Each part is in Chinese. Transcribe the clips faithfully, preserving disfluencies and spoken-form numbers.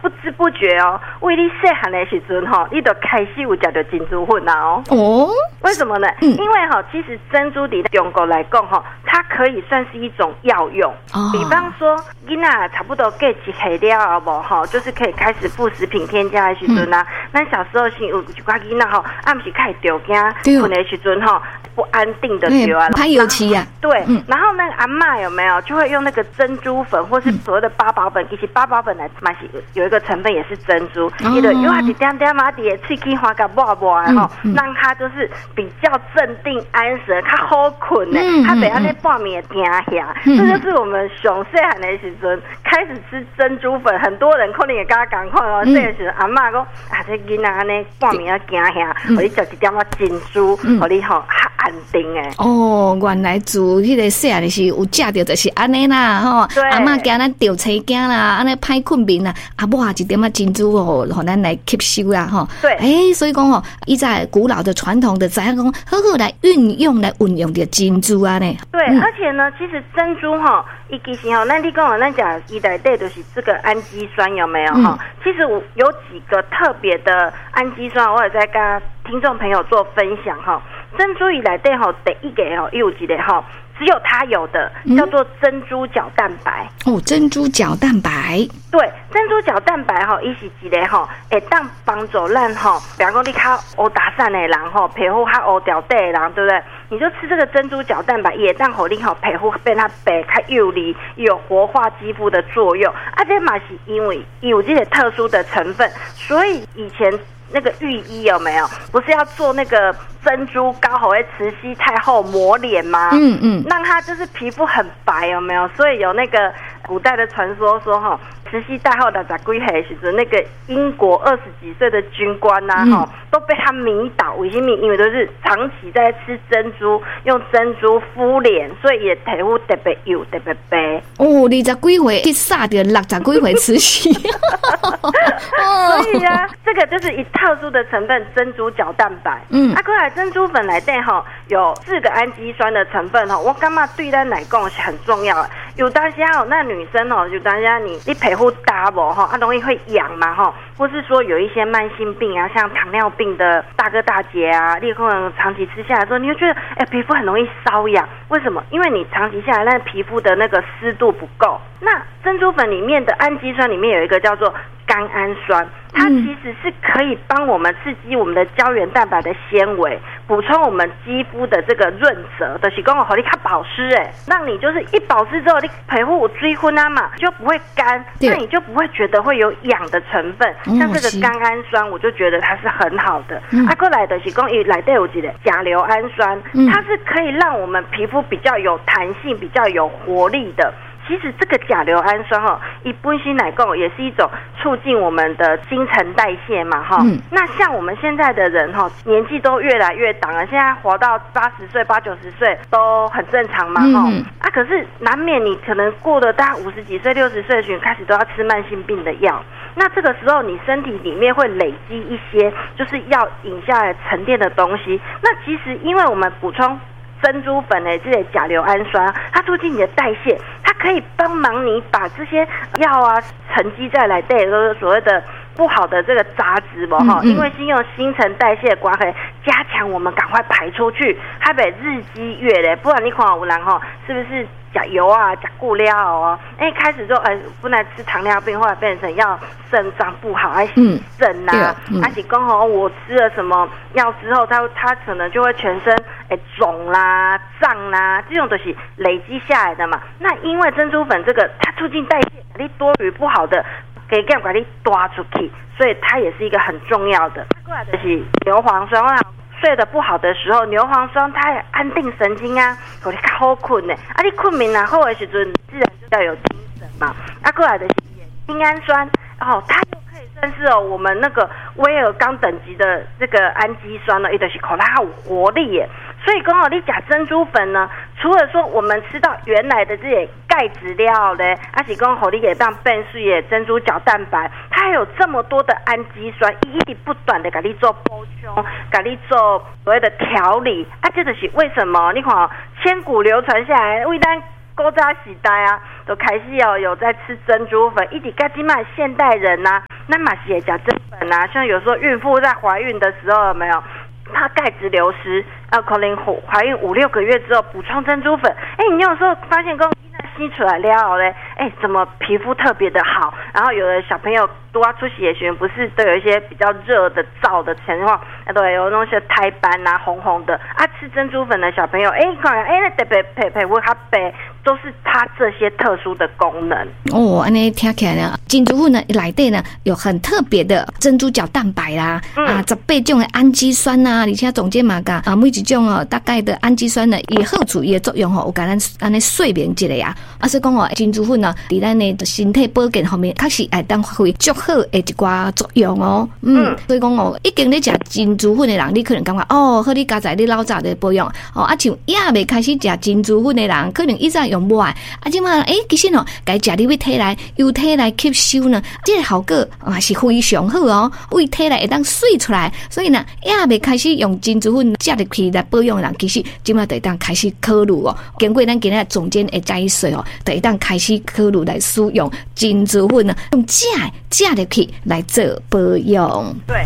不知不觉哦，为你细汉的时阵哈，你就开始有吃到珍珠粉啦哦。 哦， 为什么呢？嗯、因为哈，其实珍珠在中国来讲哈，它可以算是一种药用。哦，比方说，囡仔差不多过几岁了无哈，就是可以开始副食品添加的时阵啊。咱、嗯、小时候是有一寡囡仔吼，啊不是开始着惊困的时阵吼，不安定的着啊， 太有气啊。 对，嗯、然后那个阿嬷有没有就会用那个珍珠粉，或是所谓的八宝粉，其实八宝粉来嘛是有一个成分也是珍珠，伊就有啊一点点嘛，伫喙齿花甲抹抹的吼，让它就是比较镇定安神，较好困呢，它袂安尼半暝惊吓。这就是我们上细汉的时阵开始吃珍珠粉，很多人可能也跟他同款哦。这个时阿嬷讲啊，这囡仔安尼半暝啊惊吓，互你食一点仔珍珠，互你吼较安定诶。 哦，原来做迄个细汉的是有食着，就是安尼啦吼。阿嬷惊咱掉车惊啦，安尼歹困眠啦，啊抹一点仔珍珠哦，互咱来吸收啦吼。 对， 诶、欸，所以讲吼，依在古老的传统的知影讲，好好来运用来运用着珍珠啊呢。 对，嗯、而且呢，其实珍珠哈，伊其实哈，那你讲咱讲伊内底就是这个氨基酸有没有哈？嗯、其实我有几个特别的氨基酸，我也在跟听众朋友做分享哈。珍珠伊内底哈，第一个哈，有一个哈。只有它有的叫做珍珠角蛋白、 嗯、哦，珍珠角蛋白， 对，珍珠角蛋白哈，伊是一个哈，会当帮助咱哈，比方说你较黑打散的人哈，皮肤较黑掉底的人，对不对？你就吃这个珍珠角蛋白，也当互你吼皮肤变它白较幼丽，有活化肌肤的作用。啊，这嘛是因为有这些特殊的成分，所以以前。那个御医有没有？不是要做那个珍珠膏，好会慈禧太后抹脸吗？嗯嗯，让她就是皮肤很白，有没有？所以有那个古代的传说说哈，慈禧太后的在归黑时阵，那个英国二十几岁的军官呐、啊，哈、嗯，都被他迷倒，为什么？因为都是长期在吃珍珠，用珍珠敷脸，所以也皮肤特别油，特别白。 哦，二十几岁去杀掉六十几岁慈禧。 所以啊，这个就是一特殊的成分珍珠角蛋白。嗯，啊，过来珍珠粉内底吼有四个氨基酸的成分吼，我感觉对咱来讲是很重要的。有当时哦，那女生哦，有当时你你皮肤大不哈，啊容易会痒嘛哈，或是说有一些慢性病啊，像糖尿病的大哥大姐啊，你可能长期吃下来之后，你就觉得哎皮肤很容易瘙痒，为什么？因为你长期下来，那皮肤的那个湿度不够。那珍珠粉里面的氨基酸里面有一个叫做甘氨酸，它其实是可以帮我们刺激我们的胶原蛋白的纤维，补充我们肌肤的这个润泽，就是讲好你看保湿哎，让你就是一保湿之后，你皮肤有水分啊嘛，就不会干，那你就不会觉得会有痒的成分。像这个甘氨酸，我就觉得它是很好的。啊，过来的是讲伊内底有一个甲硫氨酸，它是可以让我们皮肤比较有弹性、比较有活力的。其实这个甲硫氨酸哈，以本身来讲也是一种促进我们的新陈代谢嘛哈。嗯、那像我们现在的人哈，年纪都越来越长了，现在活到八十岁、八九十岁都很正常嘛哈。嗯、啊，可是难免你可能过了大概五十几岁、六十岁的时候，开始都要吃慢性病的药。那这个时候你身体里面会累积一些就是要饮下来沉淀的东西。那其实因为我们补充珍珠粉的这些甲硫氨酸，它促进你的代谢，它可以帮忙你把这些药啊沉积在来对，都是所谓的不好的这个杂质嘛哈，因为是用新陈代谢的关系，加强我们赶快排出去，它得日积月累，不然你看有人哈是不是？甲油啊，甲固料哦，哎，开始就哎，不能吃糖尿病，后来变成要肾脏不好，还洗肾呐，而且刚好我吃了什么药之后，它它可能就会全身哎肿啦、胀啦，这种都是累积下来的嘛。那因为珍珠粉这个，它促进代谢，你多余不好的给给把你抓出去，所以它也是一个很重要的。过来的是牛磺酸啊。睡得不好的时候，牛磺酸它也安定神经啊，让你较好困呢。啊，你困眠啊好的时阵，自然就要有精神嘛。啊，过来的是精氨酸哦，它就可以算是哦我们那个威尔刚等级的这个氨基酸呢，也就是靠它有活力耶。所以讲哦，你假珍珠粉呢，除了说我们吃到原来的这些钙质料嘞，而且讲好你也当变水的珍珠角蛋白，它还有这么多的氨基酸，一直不断的给你做补充，给你做所谓的调理啊，这就是为什么你看哦，千古流传下来，为咱古早时代啊，都开始要有在吃珍珠粉，一直到现在现代人呐、啊。 那嘛是甲真粉啊，像有时候孕妇在怀孕的时候有没有？怕钙质流失，啊，可能怀孕五六个月之后补充珍珠粉，哎、欸，你有时候发现跟吸出来了嘞，哎、欸，怎么皮肤特别的好？然后有的小朋友多要出血循，不是都有一些比较热的燥的情况，啊，对，有那些苔斑啊，红红的啊，吃珍珠粉的小朋友，哎、欸，看哎，那特别皮皮肤它白，都是它这些特殊的功能。 哦，安尼听起来呢，珍珠粉呢内底呢有很特别的珍珠角蛋白啦，嗯、啊，十八种的氨基酸呐、啊，而且总结嘛讲啊，每一种哦大概的氨基酸呢，也好处也作用吼，有甲咱安尼说明一个啊。啊，所以讲哦，珍珠粉呢，伫咱的身体保健方面，确实会当发挥足好的一寡作用哦。嗯，嗯所以讲哦，已经咧食珍珠粉的人，你可能感觉哦，好，你家在你老早的保养哦，啊像也未开始食珍珠粉的人，可能一直用不完，啊，即嘛，诶，其实哦，该食入去体内，由体内吸收呢，这个效果嘛是非常好哦，为体内会当水出来，所以呢，也未开始用珍珠粉食入去来保养的人，其实即嘛就当开始考虑哦，经过咱今日总监的解说哦。就一旦开始考虑来使用珍珠粉呢，用食食入去来做保养。 对，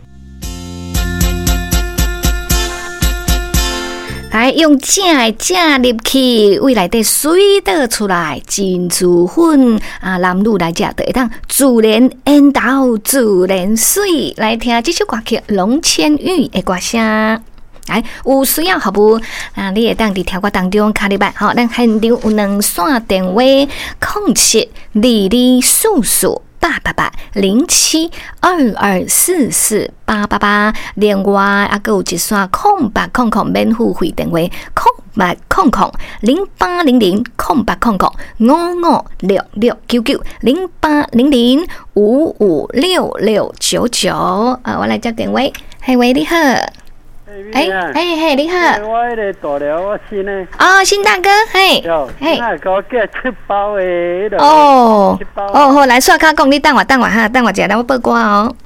来用食食入去，为内底水倒出来，珍珠粉啊，男女来食就一当自然缘投自然水。来听这首歌曲《龙千玉》的歌声。来，有需要服务啊！你会当伫条歌当中卡入来，好，咱现场有两线电话：空七二二四四八八八零七二二四四八八八。另外啊，还有一线空八空空免付费电话：空八空空零八零零空八空空五五六六九九零八零零五五六六九九。啊，我来接电话，嘿喂，你好。哎哎嘿，你好！ 我迄个大寮，我新诶。 哦，新大哥，嘿， 嘿，那给我寄七包诶，迄个。 哦，哦好，来刷卡讲，你等我等我哈，等我一下，我报歌哦。